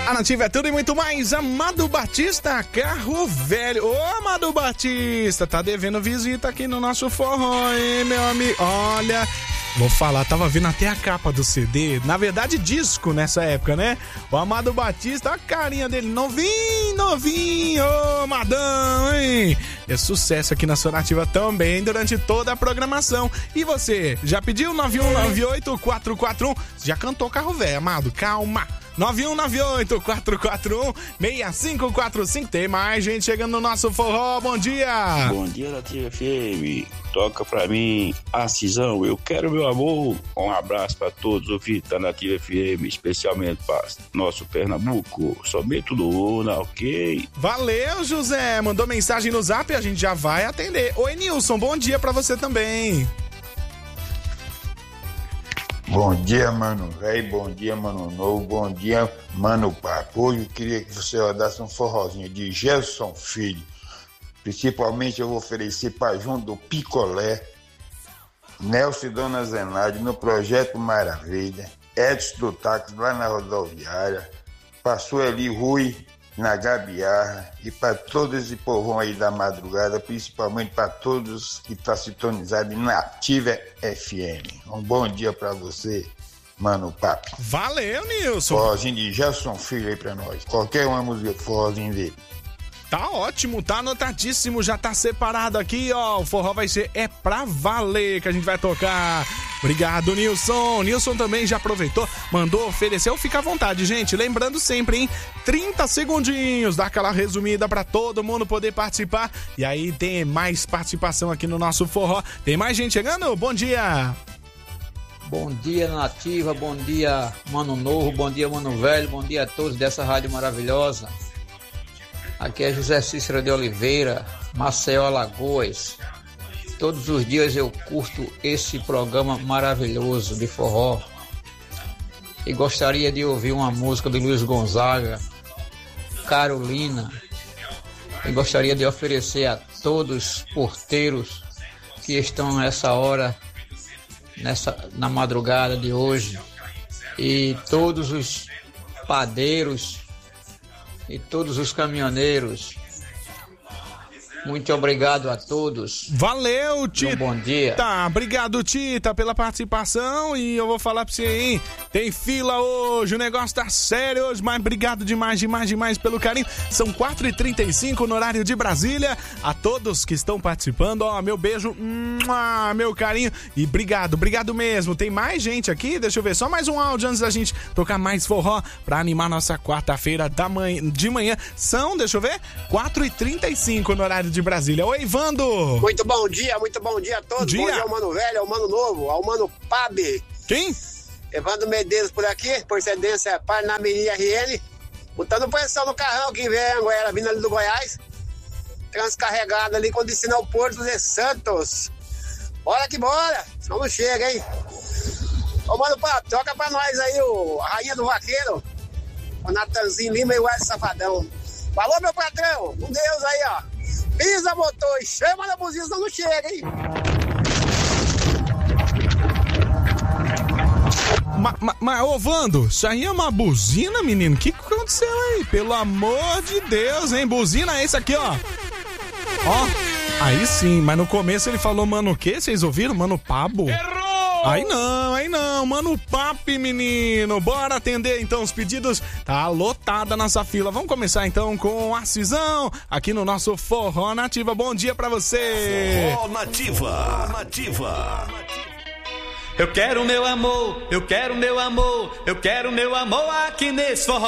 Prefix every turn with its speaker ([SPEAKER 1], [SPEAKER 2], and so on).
[SPEAKER 1] A Nativa é tudo e muito mais. Amado Batista, carro velho. Ô, Amado Batista, tá devendo visita aqui no nosso forró, hein, meu amigo? Olha, vou falar, tava vendo até a capa do CD. Na verdade, disco nessa época, né? O Amado Batista, a carinha dele, novinho, ô, Madão, hein? É sucesso aqui na sua Nativa também durante toda a programação. E você, já pediu 9198-441? Já cantou carro velho, Amado? Calma. 9198-441-6545. Tem mais gente chegando no nosso forró. Bom dia.
[SPEAKER 2] Bom dia, Nativa FM. Toca pra mim, Cisão, eu quero meu amor. Um abraço pra todos os ouvintes da Nativa FM, especialmente para nosso Pernambuco. Somente do Luna, ok?
[SPEAKER 1] Valeu, José. Mandou mensagem no zap e a gente já vai atender. Oi, Nilson, bom dia pra você também.
[SPEAKER 3] Bom dia, mano velho, bom dia, mano novo, bom dia, mano papo. Hoje eu queria que você rodasse um forrozinho de Gerson Filho. Principalmente eu vou oferecer para João do Picolé, Nelson e Dona Zenaide no Projeto Maravilha, Edson do Táxi lá na rodoviária, para Sueli Rui na Gabiarra e para todo esse povão aí da madrugada, principalmente para todos que estão sintonizados na Nativa FM. Um bom dia para você, mano papo.
[SPEAKER 1] Valeu, Nilson.
[SPEAKER 3] Forrozinho de Gerson Filho aí para nós. Qualquer uma música, forrozinho dele.
[SPEAKER 1] Tá ótimo, tá anotadíssimo, já tá separado aqui, ó. O forró vai ser É Pra Valer que a gente vai tocar. Obrigado, Nilson. Nilson também já aproveitou, mandou, ofereceu. Fica à vontade, gente. Lembrando sempre, hein? 30 segundinhos, dá aquela resumida pra todo mundo poder participar. E aí tem mais participação aqui no nosso forró. Tem mais gente chegando? Bom dia.
[SPEAKER 4] Bom dia, Nativa. Bom dia, Mano Novo. Bom dia, Mano Velho. Bom dia a todos dessa rádio maravilhosa. Aqui é José Cícero de Oliveira, Maceió, Alagoas. Todos os dias eu curto esse programa maravilhoso de forró. E gostaria de ouvir uma música de Luiz Gonzaga, Carolina. E gostaria de oferecer a todos os porteiros que estão nessa hora, na madrugada de hoje, e todos os padeiros, e todos os caminhoneiros. Muito obrigado a todos.
[SPEAKER 1] Valeu, Tita.
[SPEAKER 4] Bom dia.
[SPEAKER 1] Tá, obrigado, Tita, pela participação. E eu vou falar pra você, hein? Tem fila hoje, o negócio tá sério hoje, mas obrigado demais pelo carinho. São 4h35 no horário de Brasília. A todos que estão participando, ó, meu beijo, meu carinho. E obrigado mesmo. Tem mais gente aqui, deixa eu ver, só mais um áudio antes da gente tocar mais forró pra animar nossa quarta-feira de manhã. São, deixa eu ver, 4h35 no horário de Brasília. Oi, Vando.
[SPEAKER 5] Muito bom dia a todos. Bom dia ao Mano Velho, ao Mano Novo, ao Mano Pabe.
[SPEAKER 1] Quem?
[SPEAKER 5] Evandro Medeiros por aqui, procedência Parnamirim RN. Botando pressão no carrão que vem a Goiânia, vindo ali do Goiás. Transcarregado ali com destino ao Porto de Santos. Bora que bora, senão não chega, hein? Ô, Mano Pabe, toca pra nós aí a Rainha do Vaqueiro, o Natanzinho Lima e o Wesley Safadão. Falou, meu patrão, com Deus aí, ó. Pisa, motor, e chama na buzina, senão não chega, hein?
[SPEAKER 1] Mas, ô, Vando, isso aí é uma buzina, menino? O que aconteceu aí? Pelo amor de Deus, hein? Buzina é esse aqui, ó. Ó, aí sim, mas no começo ele falou, mano, o quê? Vocês ouviram? Mano, Pabo?
[SPEAKER 6] Errou!
[SPEAKER 1] Aí não, mano, papi, menino. Bora atender então os pedidos. Tá lotada nossa fila. Vamos começar então com a Cisão aqui no nosso Forró Nativa. Bom dia pra você.
[SPEAKER 6] Forró Nativa. Eu quero meu amor, eu quero meu amor, eu quero meu amor aqui nesse forró.